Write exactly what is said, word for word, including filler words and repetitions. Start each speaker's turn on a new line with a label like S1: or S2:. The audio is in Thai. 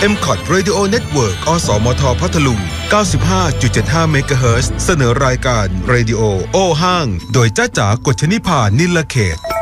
S1: เอ็ม ซี โอ ที Radio Network อสมทพัทลุง เก้าสิบห้าจุดเจ็ดห้า เมกะเฮิรตซ์ เสนอรายการ Radio โอห้างโดยจ้าจ๋ากฎชนิพานิลเขต